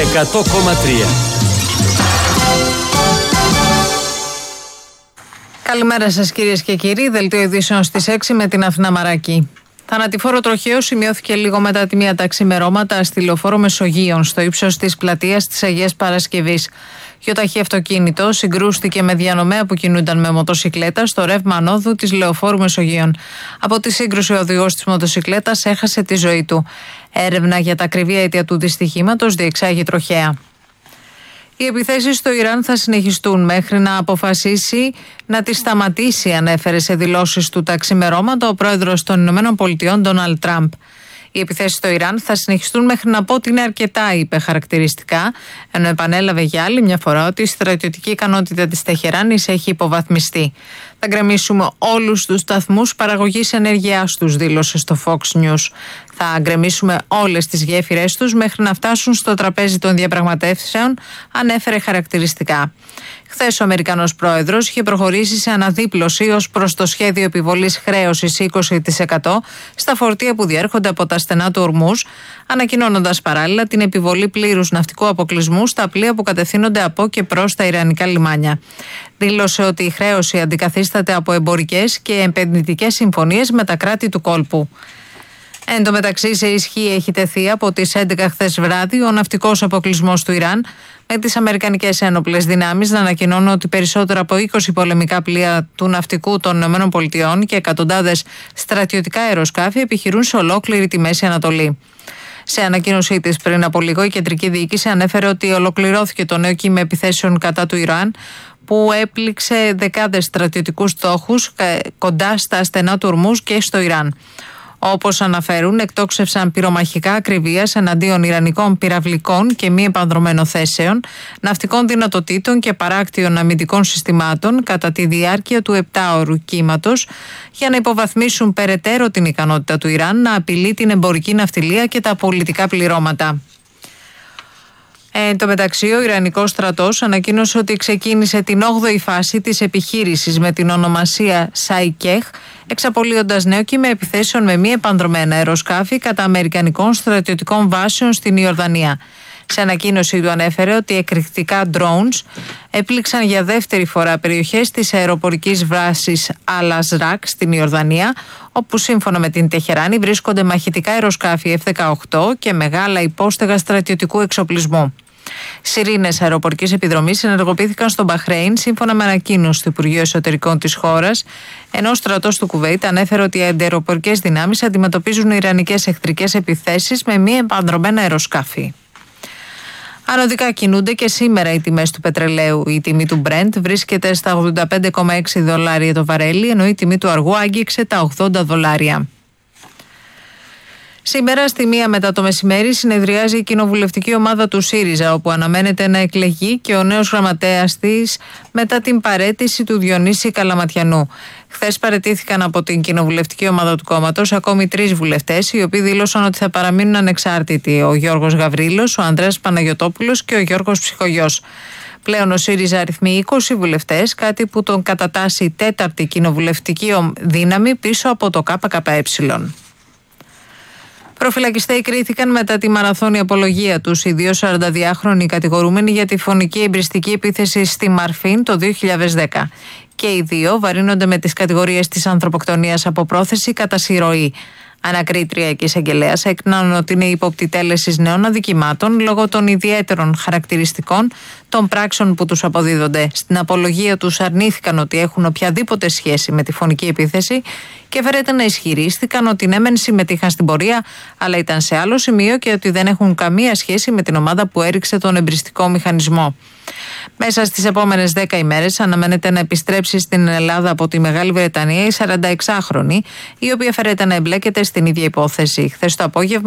100,3. Καλημέρα σας κυρίες και κύριοι. Δελτίο ειδήσεων στις 6 με την Αθηνά Μαράκη. Θανατηφόρο τροχαίο σημειώθηκε λίγο μετά τη μία τα ξημερώματα στη λεωφόρο Μεσογείων, στο ύψος της πλατείας της Αγίας Παρασκευής. Γιοταχή αυτοκίνητο συγκρούστηκε με διανομέα που κινούνταν με μοτοσικλέτα στο ρεύμα ανόδου της λεωφόρου Μεσογείων. Από τη σύγκρουση, ο οδηγός της μοτοσικλέτας έχασε τη ζωή του. Έρευνα για τα ακριβή αίτια του δυστυχήματος διεξάγει τροχαία. Οι επιθέσεις στο Ιράν θα συνεχιστούν μέχρι να αποφασίσει να τις σταματήσει, ανέφερε σε δηλώσεις του τα ξημερώματα ο πρόεδρος των ΗΠΑ, Ντόναλντ Τραμπ. Οι επιθέσεις στο Ιράν θα συνεχιστούν μέχρι να πω ότι είναι αρκετά, είπε χαρακτηριστικά, ενώ επανέλαβε για άλλη μια φορά ότι η στρατιωτική ικανότητα της Τεχεράνης έχει υποβαθμιστεί. Θα γκρεμίσουμε όλους τους σταθμούς παραγωγής ενέργειάς τους, δήλωσε στο Fox News. Θα γκρεμίσουμε όλες τις γέφυρες τους μέχρι να φτάσουν στο τραπέζι των διαπραγματεύσεων, ανέφερε χαρακτηριστικά. Χθες ο Αμερικανός πρόεδρος είχε προχωρήσει σε αναδίπλωση ως προς το σχέδιο επιβολής χρέωσης 20% στα φορτία που διέρχονται από τα στενά του Ορμούζ, ανακοινώνοντας παράλληλα την επιβολή πλήρους ναυτικού αποκλεισμού στα πλοία που κατευθύνονται από και προς τα ιρανικά λιμάνια. Δήλωσε ότι η χρέωση αντικαθίσταται από εμπορικές και επενδυτικές συμφωνίες με τα κράτη του κόλπου. Εν τω μεταξύ, σε ισχύ έχει τεθεί από τις 11 χθες βράδυ ο ναυτικός αποκλεισμός του Ιράν, με τις αμερικανικές ένοπλες δυνάμεις να ανακοινώνουν ότι περισσότερα από 20 πολεμικά πλοία του ναυτικού των ΗΠΑ και εκατοντάδες στρατιωτικά αεροσκάφη επιχειρούν σε ολόκληρη τη Μέση Ανατολή. Σε ανακοίνωσή της πριν από λίγο, η κεντρική διοίκηση ανέφερε ότι ολοκληρώθηκε το νέο κύμα επιθέσεων κατά του Ιράν, που έπληξε δεκάδες στρατιωτικούς στόχους κοντά στα στενά του Ορμούζ και στο Ιράν. Όπως αναφέρουν, εκτόξευσαν πυρομαχικά ακριβίας εναντίον ιρανικών πυραυλικών και μη επανδρομένων θέσεων, ναυτικών δυνατοτήτων και παράκτιων αμυντικών συστημάτων κατά τη διάρκεια του 7ωρου κύματος, για να υποβαθμίσουν περαιτέρω την ικανότητα του Ιράν να απειλεί την εμπορική ναυτιλία και τα πολιτικά πληρώματα. Εν τω μεταξύ, ο Ιρανικός στρατός ανακοίνωσε ότι ξεκίνησε την 8η φάση της επιχείρησης με την ονομασία Σάικεχ, εξαπολύοντας νέο κύμα επιθέσεων με μη επανδρομένα αεροσκάφη κατά αμερικανικών στρατιωτικών βάσεων στην Ιορδανία. Σε ανακοίνωση του ανέφερε ότι εκρηκτικά drones έπληξαν για δεύτερη φορά περιοχές της αεροπορικής βάσης Al-Azraq στην Ιορδανία, όπου σύμφωνα με την Τεχεράνη βρίσκονται μαχητικά αεροσκάφη F-18 και μεγάλα υπόστεγα στρατιωτικού εξοπλισμού. Σιρήνες αεροπορικής επιδρομής ενεργοποιήθηκαν στο Μπαχρέιν, σύμφωνα με ανακοίνωση του Υπουργείου Εσωτερικών της χώρας, ενώ ο στρατός του Κουβέιτ ανέφερε ότι οι αντιαεροπορικές δυνάμεις αντιμετωπίζουν ιρανικές εχθρικές επιθέσεις με μη επανδρομένα αεροσκάφη. Ανωδικά κινούνται και σήμερα οι τιμές του πετρελαίου. Η τιμή του Brent βρίσκεται στα $85,6 το βαρέλι, ενώ η τιμή του αργού άγγιξε τα $80. Σήμερα στη 1 μετά το μεσημέρι συνεδριάζει η κοινοβουλευτική ομάδα του ΣΥΡΙΖΑ, όπου αναμένεται να εκλεγεί και ο νέος γραμματέας της μετά την παραίτηση του Διονύση Καλαματιανού. Χθες παραιτήθηκαν από την κοινοβουλευτική ομάδα του κόμματος ακόμη 3 βουλευτές, οι οποίοι δήλωσαν ότι θα παραμείνουν ανεξάρτητοι: ο Γιώργος Γαβρίλος, ο Ανδρέας Παναγιωτόπουλος και ο Γιώργος Ψυχογιός. Πλέον ο ΣΥΡΙΖΑ αριθμεί 20 βουλευτές, κάτι που τον κατατάσσει 4η κοινοβουλευτική δύναμη πίσω από το ΚΚΕ. Προφυλακιστέοι κρίθηκαν μετά τη μαραθώνια απολογία τους οι δύο 42χρονοι κατηγορούμενοι για τη φωνική εμπριστική επίθεση στη Μαρφίν το 2010. Και οι δύο βαρύνονται με τις κατηγορίες της ανθρωποκτονίας από πρόθεση κατά συρροή. Ανακρίτρια και εισαγγελέας έκριναν ότι είναι ύποπτοι τέλεσης νέων αδικημάτων λόγω των ιδιαίτερων χαρακτηριστικών των πράξεων που τους αποδίδονται. Στην απολογία τους αρνήθηκαν ότι έχουν οποιαδήποτε σχέση με τη φωνική επίθεση και φέρεται να ισχυρίστηκαν ότι ναι μεν συμμετείχαν στην πορεία, αλλά ήταν σε άλλο σημείο και ότι δεν έχουν καμία σχέση με την ομάδα που έριξε τον εμπριστικό μηχανισμό. Μέσα στις επόμενες 10 ημέρες αναμένεται να επιστρέψει στην Ελλάδα από τη Μεγάλη Βρετανία η 46χρονη, η οποία φέρεται να εμπλέκεται στην ίδια υπόθεση. Χθες το απόγευμα